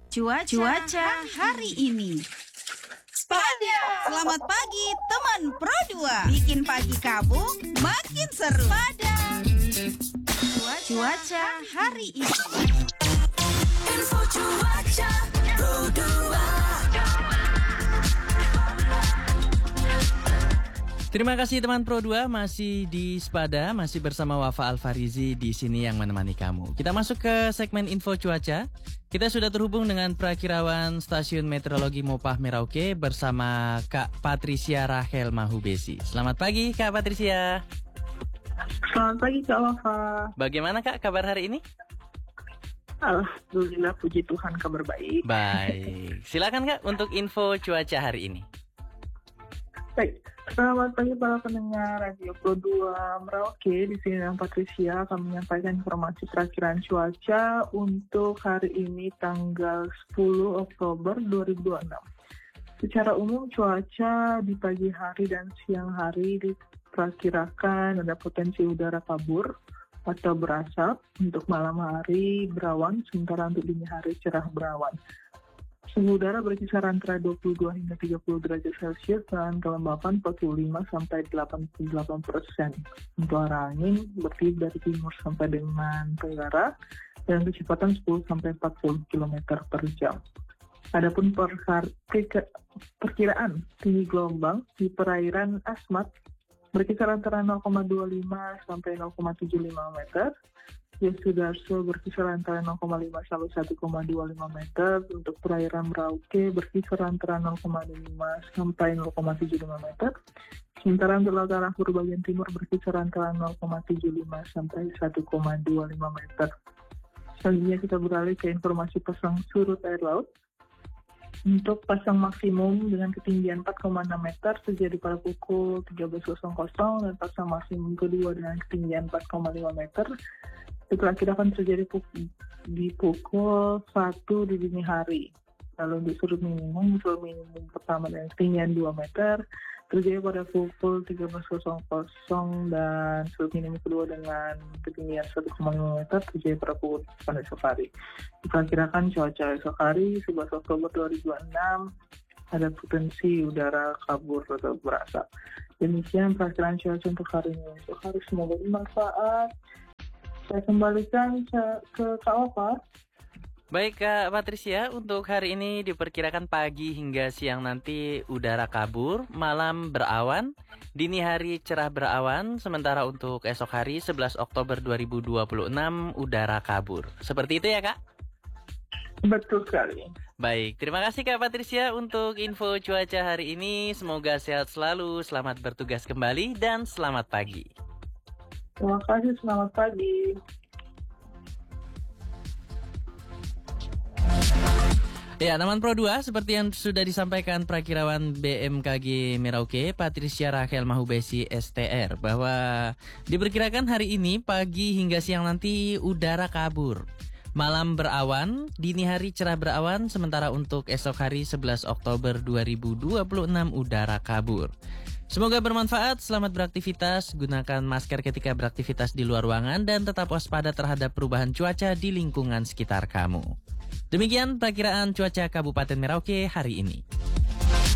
Cuaca hari ini. Spada. Selamat pagi teman Pro 2. Bikin pagi kamu makin seru. Spada. Cuaca hari ini. Info cuaca Pro 2. Terima kasih teman Pro 2, masih di Spada, masih bersama Wafa Alfarizi di sini yang menemani kamu. Kita masuk ke segmen info cuaca. Kita sudah terhubung dengan Prakirawan Stasiun Meteorologi Mopah Merauke bersama Kak Patricia Rachel Mahubesi. Selamat pagi Kak Patricia. Selamat pagi Kak Wafa. Bagaimana Kak kabar hari ini? Alhamdulillah, puji Tuhan, kabar baik. Baik, silakan Kak untuk info cuaca hari ini. Baik, selamat pagi para pendengar Radio Pro 2 Merauke. Di sini dengan Patricia akan menyampaikan informasi perakiraan cuaca untuk hari ini tanggal 10 Oktober 2026. Secara umum cuaca di pagi hari dan siang hari diperkirakan ada potensi udara kabur atau berasap. Untuk malam hari berawan, sementara untuk dini hari cerah berawan. Suhu udara berkisar antara 22 hingga 30 derajat Celcius dan kelembapan 45 sampai 88%. Untuk arah angin bertiup dari timur sampai dengan tenggara dengan kecepatan 10 sampai 40 km per jam. Adapun perkiraan tinggi gelombang di perairan Asmat berkisar antara 0,25 sampai 0,75 meter. Sudarso berkisar antara 0,5 sampai 1,25 meter. Untuk perairan Merauke berkisar antara 0,5 sampai 0,75 meter. Sementara untuk laut Arafura bagian timur berkisar antara 0,75 sampai 1,25 meter. Selanjutnya kita beralih ke informasi pasang surut air laut. Untuk pasang maksimum dengan ketinggian 4,6 meter terjadi pada pukul 13.00 dan pasang maksimum kedua dengan ketinggian 4,5 meter diperkirakan terjadi di pukul 1 di dini hari. Lalu untuk surut minimum pertama dengan ketinggian 2 meter terjadi pada pukul 13.00 dan surut minimum kedua dengan ketinggian 1,5 meter terjadi pada pukul 8 esok hari. Diperkirakan cuaca esok hari 11 Oktober 2026 ada potensi udara kabur atau berasap. Demikian perakiraan cuaca untuk hari ini. Untuk hari semoga bermanfaat. Saya kembalikan ke Kak Wafa. Baik Kak Patricia, untuk hari ini diperkirakan pagi hingga siang nanti udara kabur, malam berawan, dini hari cerah berawan, sementara untuk esok hari 11 Oktober 2026 udara kabur. Seperti itu ya Kak? Betul sekali. Baik, terima kasih Kak Patricia untuk info cuaca hari ini. Semoga sehat selalu, selamat bertugas kembali, dan selamat pagi. Terima kasih, selamat pagi. Ya, teman Pro 2, seperti yang sudah disampaikan Prakirawan BMKG Merauke, Patricia Rachel Mahubesi STR, bahwa diperkirakan hari ini pagi hingga siang nanti udara kabur. Malam berawan, dini hari cerah berawan, sementara untuk esok hari 11 Oktober 2026 udara kabur. Semoga bermanfaat, selamat beraktivitas, gunakan masker ketika beraktivitas di luar ruangan, dan tetap waspada terhadap perubahan cuaca di lingkungan sekitar kamu. Demikian perakiraan cuaca Kabupaten Merauke hari ini.